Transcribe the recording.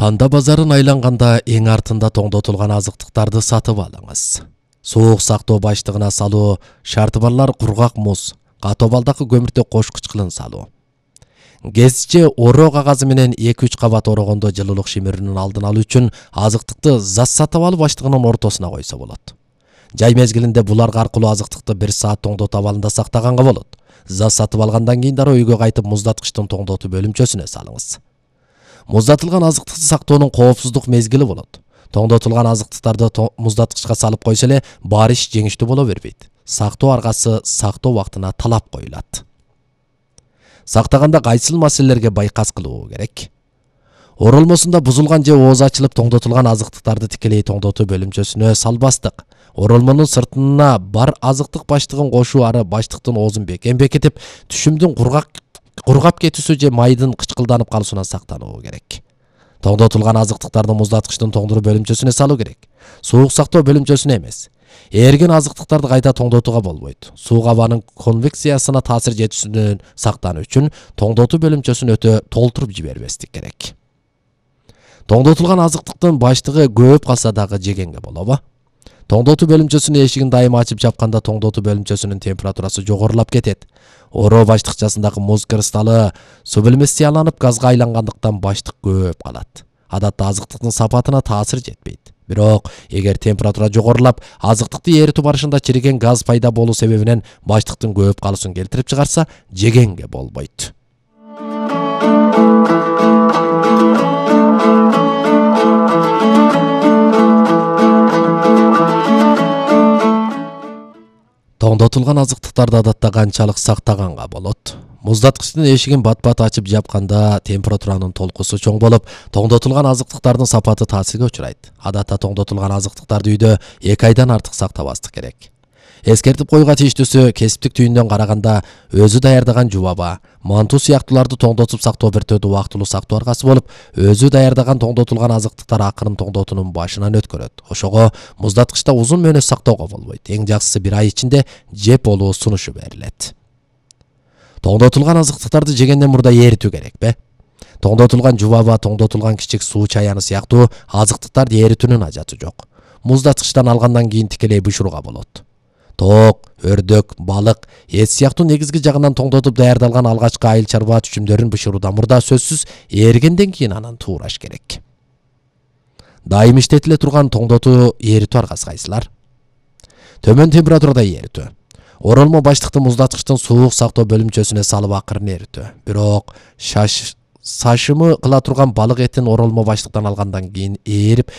Танда базарын айланганда эң артында тоңдотулган азыктыктарды сатып алыңыз. Суук сактоо баштыгына салуу, шарты барлар кургак муз, катуу балдакы көмүртө кошкуч кылын салуу. Кезче ороо кагазы менен 2-3 кабат орогондо жылуулук шимирүүнүн алдын алуу үчүн азыктыкты зас сатып алуу баштыгынын ортосуна койсо болот. Жай мезгилинде буларга аркылуу азыктыкты 1 саат тоңдотуу абалында сактаганга болот. Зас сатып алгандан кийин дароо үйгө кайтып муздаткычтын тоңдотуу бөлүмчөсүнө салыңыз. Муздатылган азыктыкты сактоонун коопсуздук мезгили болот. Тоңдотулган азыктыктарды муздаткычка салып койсо эле бар иш жеңиштүү боло бербейт. Сактоо аргасы сактоо убактына талап коюлат. Сактаганда кайсыл маселелерге байкас кылуу керек? Оролмосунда бузулган же оозу ачылып тоңдотулган азыктыктарды тикелей тоңдотуу бөлүмчөсүнө салбастык. Оролмонун сыртына бар азыктык баштыгын кошуу ары баштыктын оозун бекем-бекетип, түшүмдүн кургап кетүүсү же майдын кычкылданып калуусунан сактануу керек. Тоңдотулган азыктыктарды муздаткычтын тоңдуруу бөлүмчөсүнө салуу керек. Суук сактоо бөлүмчөсүнө эмес. Эрген азыктыктарды кайта тоңдотууга болбойт. Суук абанын конвекциясына таасир жетүүсүнөн сактануу үчүн тоңдотуу бөлүмчөсүн өтө толтуруп жибербестик керек. Тоңдотулган азыктыктын баштыгы көп калса дагы жегенге болобу? Тоңдотуу бөлүмчөсүнүн эшигин дайыма ачып жапканда тоңдотуу бөлүмчөсүнүн температурасы жогорулап кетет. Ороо баштыкчасындагы муз кристаллы субlimацияланып газга айлангандыктан баштык көп калат. Адатта азыктыктын сапатына таасир жетпейт. Бирок эгер температура жогорулап, азыктыкты эритүү барышында чириген газ пайда болуу себебинен баштыктын көп калуусун келтирип чыгарса, жегенге болбойт. Тоңдотулган азыктыктарды адатта канчалык сактаганга болот? Муздаткычтын эшигин бат-бат ачып жапканда температуранын толкусу чоң болуп, тоңдотулган азыктыктардын сапаты таасирге учурайт. Адатта тоңдотулган азыктыктарды үйдө 2 айдан артык сактабастык керек. Эскертип коюуга тийиштүүсү, кесиптик түйүндөн караганда өзү даярдаган жубаба, манту сыяктууларды тоңдотуп сактоо биртөөдө убактылуу сактоо аргасы болуп, өзү даярдаган тоңдотулган азыктыктар акырын тоңдотуунун башынан өткөрөт. Ошого муздаткычта узун мөөнөт сактоого болбойт. Эң жакшысы 1 ай ичинде жеп болуу сунушу берилет. Тоңдотулган азыктыктарды жегенден мурда эритүү керекпи? Тоңдотулган жубаба, тоңдотулган кичик суу чаяны сыяктуу азыктыктарды эритүүнүн ажаты жок. Муздаткычтан алгандан кийин тикелей бышырууга болот. Тоок, өрдөк, балык, эт сыяктуу негизги жагынан тоңдотуп даярдалган алгачкы айыл чарба түшүмдөрүн бышыруудан мурда сөзсүз эригенден кийин анан туураш керек. Дайым иштетиле турган тоңдотуу эритүү аргасы кайсылар? Төмөн температурада эритүү. Оролмо баштыкты муздаткычтын суук сактоо бөлүмчөсүнө салып акырын эритүү. Бирок сашымы кыла турган балык этин оролмо баштыктан алгандан кийин ээрип,